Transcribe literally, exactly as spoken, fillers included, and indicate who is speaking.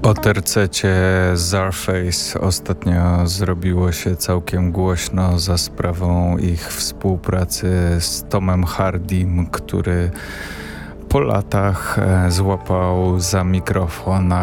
Speaker 1: O tercecie Czarface ostatnio zrobiło się całkiem głośno za sprawą ich współpracy z Tomem Hardym, który po latach złapał za mikrofon